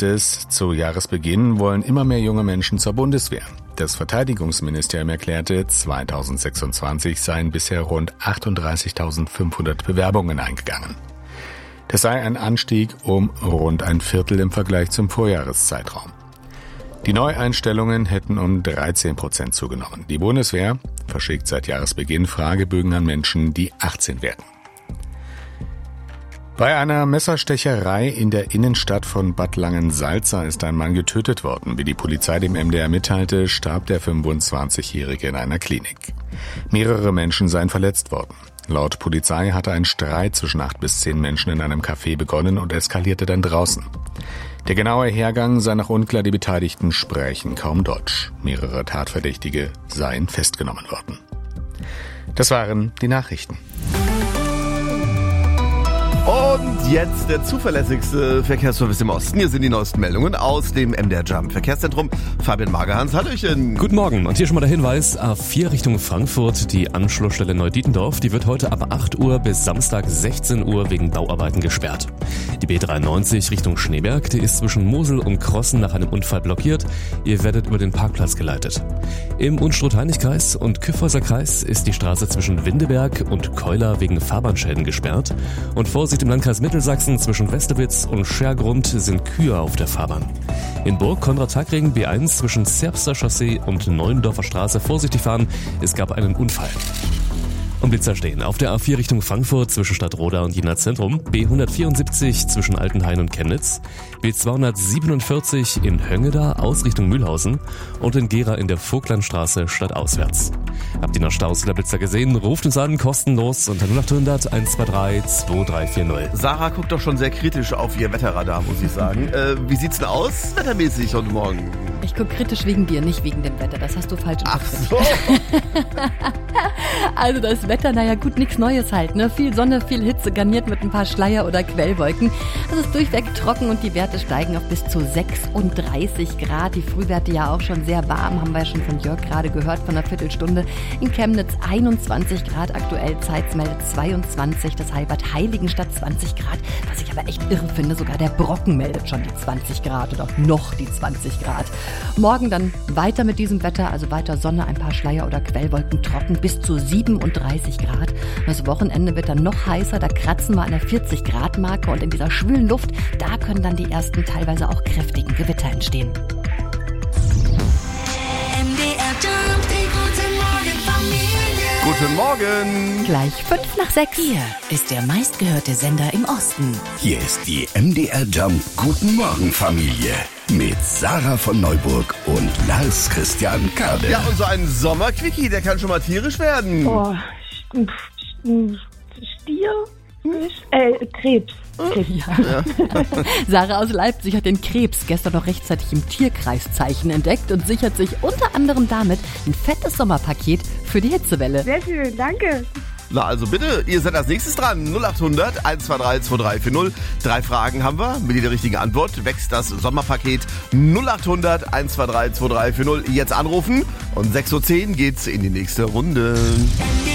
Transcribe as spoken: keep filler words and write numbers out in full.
es, zu Jahresbeginn wollen immer mehr junge Menschen zur Bundeswehr. Das Verteidigungsministerium erklärte, zweitausendsechsundzwanzig seien bisher rund achtunddreißigtausendfünfhundert Bewerbungen eingegangen. Das sei ein Anstieg um rund ein Viertel im Vergleich zum Vorjahreszeitraum. Die Neueinstellungen hätten um dreizehn Prozent zugenommen. Die Bundeswehr verschickt seit Jahresbeginn Fragebögen an Menschen, die achtzehn werden. Bei einer Messerstecherei in der Innenstadt von Bad Langensalza ist ein Mann getötet worden. Wie die Polizei dem M D R mitteilte, starb der fünfundzwanzigjährige in einer Klinik. Mehrere Menschen seien verletzt worden. Laut Polizei hatte ein Streit zwischen acht bis zehn Menschen in einem Café begonnen und eskalierte dann draußen. Der genaue Hergang sei noch unklar, die Beteiligten sprechen kaum Deutsch. Mehrere Tatverdächtige seien festgenommen worden. Das waren die Nachrichten. Und jetzt der zuverlässigste Verkehrsservice im Osten. Hier sind die neuesten Meldungen aus dem M D R Jump Verkehrszentrum. Fabian Magerhans, hallöchen. Guten Morgen. Und hier schon mal der Hinweis, A vier Richtung Frankfurt, die Anschlussstelle Neudietendorf, die wird heute ab acht Uhr bis Samstag sechzehn Uhr wegen Bauarbeiten gesperrt. Die B dreiundneunzig Richtung Schneeberg, die ist zwischen Mosel und Krossen nach einem Unfall blockiert. Ihr werdet über den Parkplatz geleitet. Im Unstrut-Heinig-Kreis und Kyffhäuser-Kreis ist die Straße zwischen Windeberg und Keuler wegen Fahrbahnschäden gesperrt. Und Vorsicht im Landkreis Mittelsachsen, zwischen Westerwitz und Schergrund sind Kühe auf der Fahrbahn. In Burg Konrad-Tagring B eins zwischen Zerbster Chaussee und Neuendorfer Straße vorsichtig fahren, es gab einen Unfall. Und Blitzer stehen auf der A vier Richtung Frankfurt zwischen Stadtroda und Jena Zentrum, B hundertvierundsiebzig zwischen Altenhain und Chemnitz, B zweihundertsiebenundvierzig in Höngeda aus Richtung Mühlhausen und in Gera in der Vogtlandstraße stadtauswärts. Habt ihr noch Staus oder Blitzer gesehen? Ruft uns an, kostenlos unter null acht hundert eins zwei drei zwei drei vier null. Sarah guckt doch schon sehr kritisch auf ihr Wetterradar, muss ich sagen. äh, wie sieht's denn aus, wettermäßig heute Morgen? Ich gucke kritisch wegen dir, nicht wegen dem Wetter. Das hast du falsch Ach interpretiert. so. Also das Wetter, naja gut, nichts Neues halt, ne? Viel Sonne, viel Hitze, garniert mit ein paar Schleier- oder Quellwolken. Es ist durchweg trocken und die Werte steigen auf bis zu sechsunddreißig Grad. Die Frühwerte ja auch schon sehr warm, haben wir ja schon von Jörg gerade gehört, von einer Viertelstunde. In Chemnitz einundzwanzig Grad, aktuell Zeitz meldet zweiundzwanzig, das Halbert Heiligenstadt zwanzig Grad. Was ich aber echt irre finde, sogar der Brocken meldet schon die zwanzig Grad oder noch die zwanzig Grad. Morgen dann weiter mit diesem Wetter, also weiter Sonne, ein paar Schleier- oder Quellwolken trocken, bis zu siebenunddreißig Grad. Das Wochenende wird dann noch heißer, da kratzen wir an der vierzig Grad Marke und in dieser schwülen Luft, da können dann die ersten teilweise auch kräftigen Gewitter entstehen. M D R Jump, die gute Morgenfamilie. Guten Morgen. Gleich fünf nach sechs. Hier ist der meistgehörte Sender im Osten. Hier ist die M D R Jump Guten Morgen Familie mit Sarah von Neuburg und Lars Christian Kade. Ja, und so ein Sommerquickie, der kann schon mal tierisch werden. Oh, Stier? Äh, Krebs. Krebs. Ja. Sarah aus Leipzig hat den Krebs gestern noch rechtzeitig im Tierkreiszeichen entdeckt und sichert sich unter anderem damit ein fettes Sommerpaket für die Hitzewelle. Sehr schön, danke. Na also bitte, ihr seid als nächstes dran. null acht hundert eins zwei drei zwei drei vier null. Drei Fragen haben wir. Mit jeder richtigen Antwort wächst das Sommerpaket. null acht hundert eins zwei drei zwei drei vier null. Jetzt anrufen und sechs Uhr zehn geht's in die nächste Runde.